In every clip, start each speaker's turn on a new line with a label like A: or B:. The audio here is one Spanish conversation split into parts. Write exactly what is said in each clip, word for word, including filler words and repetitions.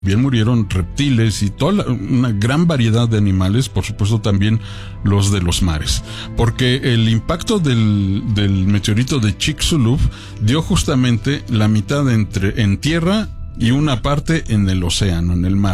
A: Bien murieron reptiles y toda la, una gran variedad de animales, por supuesto también los de los mares, porque el impacto del, del meteorito de Chicxulub dio justamente la mitad entre en tierra y una parte en el océano, en el mar,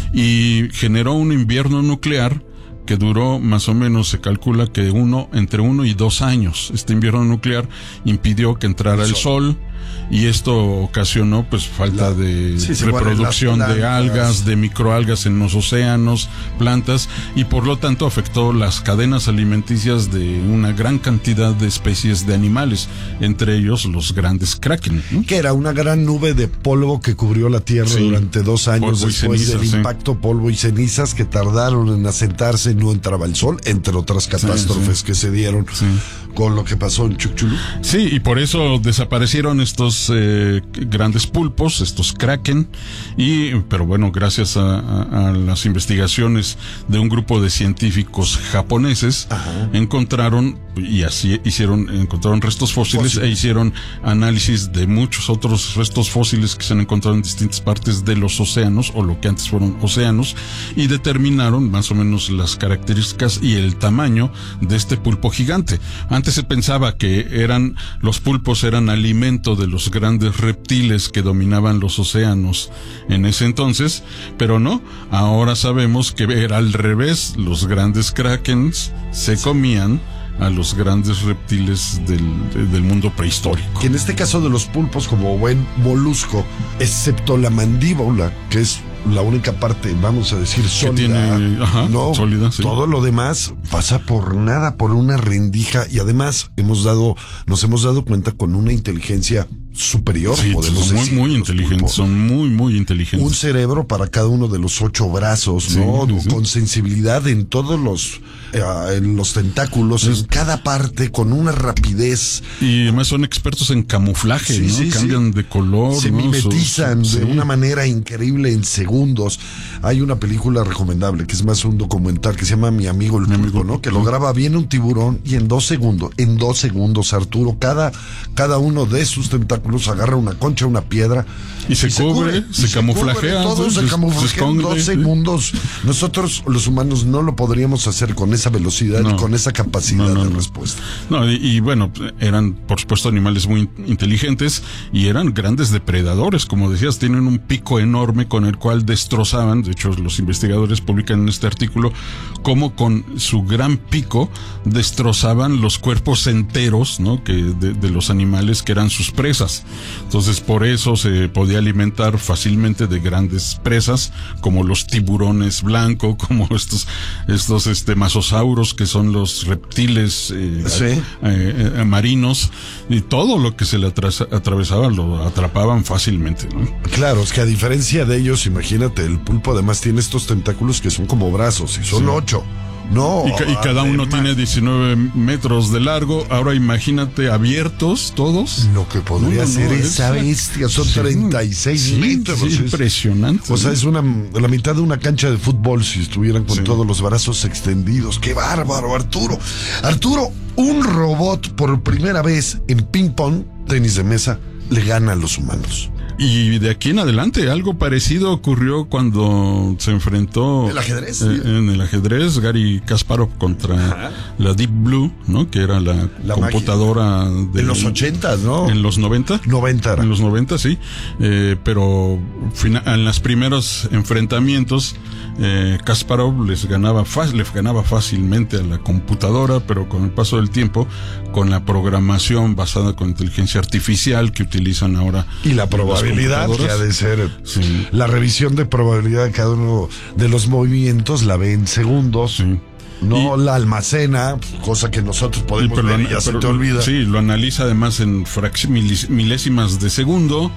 A: y generó un invierno nuclear que duró más o menos, se calcula que uno entre uno y dos años. Este invierno nuclear impidió que entrara el sol, y esto ocasionó pues falta la, de sí, reproducción de algas, de microalgas en los océanos, plantas, y por lo tanto afectó las cadenas alimenticias de una gran cantidad de especies de animales, entre ellos los grandes kraken, ¿no?
B: Que era una gran nube de polvo que cubrió la Tierra sí, durante dos años después ceniza, del sí. impacto, polvo y cenizas que tardaron en asentarse, no entraba el sol, entre otras catástrofes sí, sí. que se dieron sí. con lo que pasó en Chicxulub.
A: Sí, y por eso desaparecieron estos eh, grandes pulpos, estos kraken, y pero bueno, gracias a, a, a las investigaciones de un grupo de científicos japoneses, Ajá. encontraron y así hicieron encontraron restos fósiles, fósiles e hicieron análisis de muchos otros restos fósiles que se han encontrado en distintas partes de los océanos, o lo que antes fueron océanos, y determinaron más o menos las características y el tamaño de este pulpo gigante. Antes se pensaba que eran los pulpos eran alimento de los grandes reptiles que dominaban los océanos en ese entonces, pero no, ahora sabemos que era al revés. Los grandes krakens se comían a los grandes reptiles del, del mundo prehistórico.
B: Que en este caso de los pulpos, como buen molusco, excepto la mandíbula, que es la única parte, vamos a decir, sólida,
A: tiene, ajá,
B: no,
A: sólida, sí.
B: todo lo demás pasa por nada, por una rendija, y además hemos dado, nos hemos dado cuenta con una inteligencia superior,
A: sí,
B: podemos
A: son
B: decir.
A: Muy, muy inteligentes, pulpos. son muy, muy inteligentes.
B: Un cerebro para cada uno de los ocho brazos, sí, ¿no? Sí. Con sensibilidad en todos los, eh, en los tentáculos, es, en cada parte, con una rapidez.
A: Y además son expertos en camuflaje, sí, ¿no?
B: Sí,
A: Cambian
B: sí.
A: de color,
B: se
A: ¿no?
B: mimetizan
A: so,
B: de
A: sí.
B: una manera increíble en segundos. Hay una película recomendable, que es más un documental, que se llama Mi amigo el
A: Mi
B: pulpo,
A: amigo,
B: ¿no? Que lo graba bien un tiburón, y en dos segundos, en dos segundos, Arturo, cada, cada uno de sus tentáculos agarra una concha, una piedra,
A: y se, y se cubre, cubre, se, se camuflajea,
B: todo se, se camuflajea en dos segundos. Nosotros los humanos no lo podríamos hacer con esa velocidad no, y con esa capacidad no, no, de
A: no.
B: respuesta.
A: No, y, y bueno, eran por supuesto animales muy inteligentes, y eran grandes depredadores, como decías, tienen un pico enorme con el cual destrozaban. De hecho, los investigadores publican en este artículo cómo con su gran pico destrozaban los cuerpos enteros, ¿no? que de, de los animales que eran sus presas. Entonces, por eso se podía alimentar fácilmente de grandes presas, como los tiburones blanco, como estos estos este masosauros, que son los reptiles eh,
B: ¿Sí?
A: eh, eh, marinos, y todo lo que se le atra- atravesaba lo atrapaban fácilmente, ¿no?
B: Claro, es que a diferencia de ellos, imagínate, el pulpo además tiene estos tentáculos que son como brazos, y son sí. ocho. No,
A: y, ca- y cada uno además tiene diecinueve metros de largo. Ahora imagínate abiertos todos.
B: Lo que podría no, no, ser no, esa es, bestia son sí, treinta y seis sí, metros.
A: Sí, es impresionante.
B: O sea, es una la mitad de una cancha de fútbol si estuvieran con sí. todos los brazos extendidos. ¡Qué bárbaro, Arturo! Arturo, un robot por primera vez en ping pong, tenis de mesa, le gana a los humanos.
A: Y de aquí en adelante algo parecido ocurrió cuando se enfrentó
B: el ajedrez,
A: eh, en el ajedrez Garry Kasparov contra Ajá. la Deep Blue, ¿no? Que era la, la computadora de
B: en los ochentas, ¿no?
A: En los noventa.
B: noventa era.
A: En los noventa, sí. Eh, pero fina, en los primeros enfrentamientos eh, Kasparov les ganaba fácil, les ganaba fácilmente a la computadora, pero con el paso del tiempo, con la programación basada con inteligencia artificial que utilizan ahora
B: y la probabilidad que ha de ser sí. la revisión de probabilidad de cada uno de los movimientos la ve en segundos. Sí. No y, la almacena, cosa que nosotros podemos ver y ya se te olvida.
A: Sí, lo analiza además en frac- milésimas de segundo,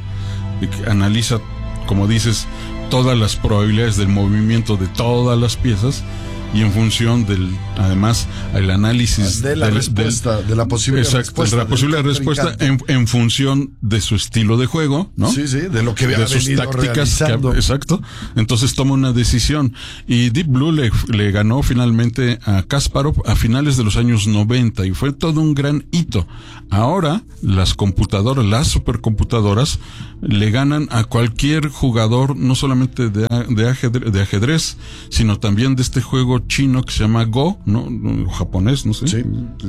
A: analiza, como dices, todas las probabilidades del movimiento de todas las piezas, y en función del, además, el análisis
B: de la
A: del,
B: respuesta,
A: del,
B: de la posible
A: exacto,
B: respuesta,
A: de la posible respuesta en, en función de su estilo de juego, ¿no?
B: Sí, sí, de lo que había
A: de sus
B: venido
A: tácticas, que, exacto. Entonces toma una decisión y Deep Blue le, le ganó finalmente a Kasparov a finales de los años noventa y fue todo un gran hito. Ahora las computadoras, las supercomputadoras le ganan a cualquier jugador, no solamente de, de, ajedrez, de ajedrez, sino también de este juego chino que se llama Go, ¿no? O japonés, no sé.
B: Sí.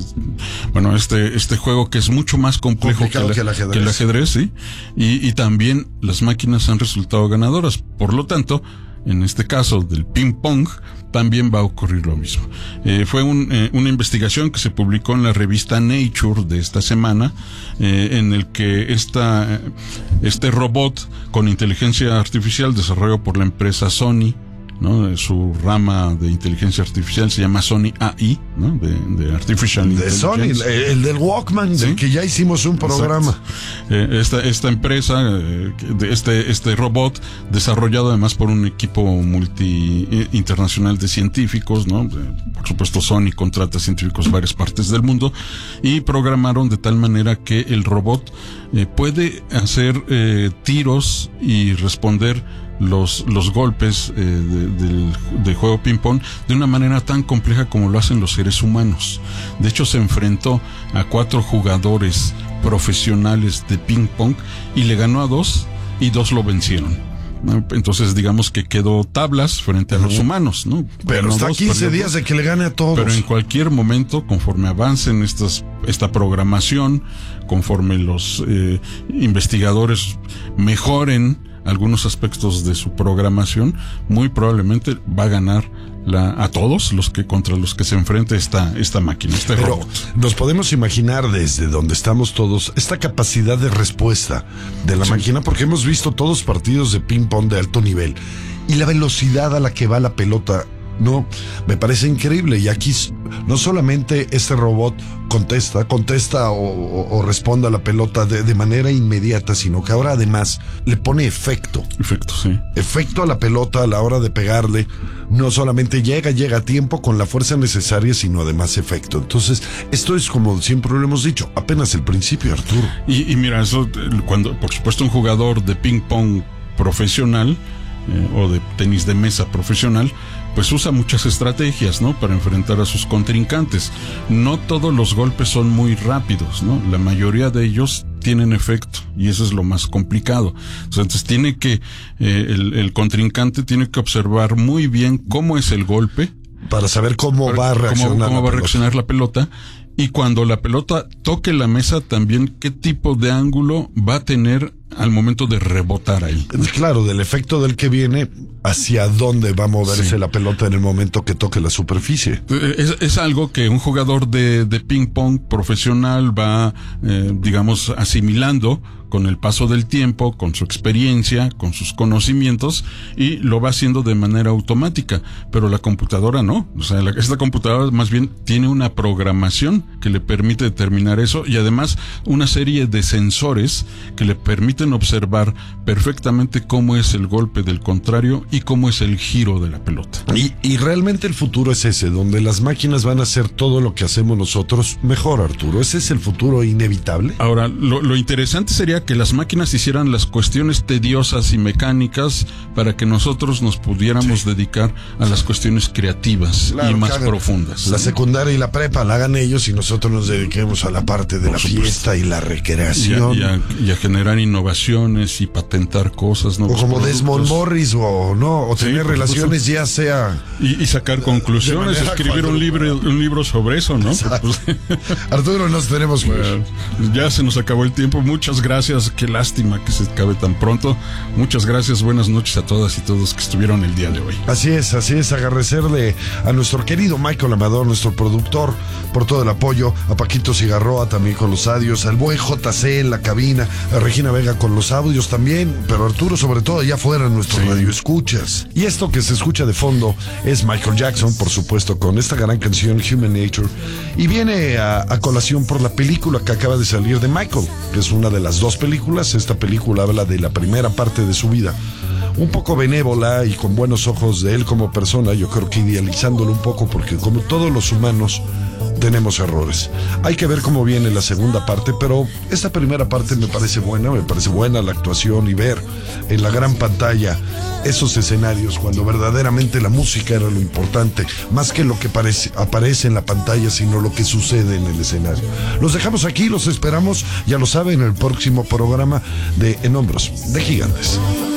A: Bueno, este, este juego que es mucho más complejo que, la,
B: que, el ajedrez.
A: que el ajedrez, sí. Y, y también las máquinas han resultado ganadoras. Por lo tanto, en este caso del ping pong, también va a ocurrir lo mismo. Eh, fue un, eh, una investigación que se publicó en la revista Nature de esta semana, eh, en el que esta, este robot con inteligencia artificial desarrollado por la empresa Sony, ¿no? Su rama de inteligencia artificial se llama Sony A I, ¿no? De, de Artificial
B: de
A: Intelligence.
B: Sony, el, el del Walkman, ¿sí? Del que ya hicimos un programa.
A: Eh, esta, esta empresa, eh, de este, este robot, desarrollado además por un equipo multi internacional de científicos, ¿no? Por supuesto, Sony contrata científicos de varias partes del mundo y programaron de tal manera que el robot eh, puede hacer eh, tiros y responder los los golpes eh, de, del, del juego ping pong de una manera tan compleja como lo hacen los seres humanos. De hecho, se enfrentó a cuatro jugadores profesionales de ping pong y le ganó a dos y dos lo vencieron. Entonces, digamos que quedó tablas frente a los humanos, ¿no?
B: Pero
A: Ganó
B: está
A: dos,
B: quince
A: perdió
B: días
A: dos.
B: de que le gane a todos.
A: Pero en cualquier momento, conforme avancen estas, esta programación, conforme los eh, investigadores mejoren algunos aspectos de su programación, muy probablemente va a ganar la, a todos los que contra los que se enfrente esta, esta máquina, este
B: Pero
A: robot.
B: Nos podemos imaginar desde donde estamos todos esta capacidad de respuesta de la sí. máquina, porque hemos visto todos partidos de ping pong de alto nivel y la velocidad a la que va la pelota, no, me parece increíble. Y aquí no solamente este robot contesta, contesta o, o, o responde a la pelota de, de manera inmediata, sino que ahora además le pone efecto.
A: Efecto, sí.
B: Efecto a la pelota a la hora de pegarle. No solamente llega, llega a tiempo con la fuerza necesaria, sino además efecto. Entonces, esto es como siempre lo hemos dicho, apenas el principio, Arturo.
A: Y, y mira, eso, cuando, por supuesto, un jugador de ping pong profesional eh, o de tenis de mesa profesional, pues usa muchas estrategias, ¿no? Para enfrentar a sus contrincantes. No todos los golpes son muy rápidos, ¿no? La mayoría de ellos tienen efecto y eso es lo más complicado. Entonces tiene que, eh, el, el contrincante tiene que observar muy bien cómo es el golpe.
B: Para saber cómo para, va a reaccionar,
A: cómo, cómo
B: la,
A: va a reaccionar la pelota. Y cuando la pelota toque la mesa, también qué tipo de ángulo va a tener al momento de rebotar ahí.
B: Claro, del efecto del que viene, hacia dónde va a moverse sí. la pelota en el momento que toque la superficie.
A: Es, es algo que un jugador de, de ping pong profesional va, eh, digamos, asimilando con el paso del tiempo, con su experiencia, con sus conocimientos, y lo va haciendo de manera automática. Pero la computadora no. O sea, la, esta computadora más bien tiene una programación que le permite determinar eso, y además una serie de sensores que le permiten observar perfectamente cómo es el golpe del contrario y cómo es el giro de la pelota.
B: Y, y realmente el futuro es ese, donde las máquinas van a hacer todo lo que hacemos nosotros mejor, Arturo. ¿Ese es el futuro inevitable?
A: Ahora, lo, lo interesante sería que las máquinas hicieran las cuestiones tediosas y mecánicas para que nosotros nos pudiéramos sí. dedicar a las cuestiones creativas claro, y más profundas.
B: La ¿sí? secundaria y la prepa la hagan ellos y nosotros nos dediquemos a la parte de Por la supuesto. fiesta y la recreación.
A: Y a, y, a, y a generar innovaciones y patentar cosas.
B: O como productos. Desmond Morris o no, o tener sí, relaciones ya sea...
A: Y, y sacar conclusiones, escribir un libro, un libro sobre eso, ¿no? Pues,
B: Arturo, nos tenemos que
A: bueno, ya se nos acabó el tiempo. Muchas gracias. Qué lástima que se acabe tan pronto. Muchas gracias. Buenas noches a todas y todos que estuvieron el día de hoy.
B: Así es, así es. Agradecerle a nuestro querido Michael Amador, nuestro productor, por todo el apoyo. A Paquito Cigarroa también con los audios. Al buen J C en la cabina. A Regina Vega con los audios también. Pero Arturo, sobre todo, allá afuera, nuestro sí. radio escuchas. Y esto que se escucha de fondo es Michael Jackson, por supuesto, con esta gran canción Human Nature. Y viene a, a colación por la película que acaba de salir de Michael, que es una de las dos películas. Esta película habla de la primera parte de su vida. un poco benévola y con buenos ojos de él como persona, yo creo que idealizándolo un poco, porque como todos los humanos tenemos errores. Hay que ver cómo viene la segunda parte, pero esta primera parte me parece buena, me parece buena la actuación y ver en la gran pantalla esos escenarios cuando verdaderamente la música era lo importante, más que lo que parece, aparece en la pantalla, sino lo que sucede en el escenario. Los dejamos aquí, los esperamos, ya lo saben, en el próximo programa de En Hombros de Gigantes.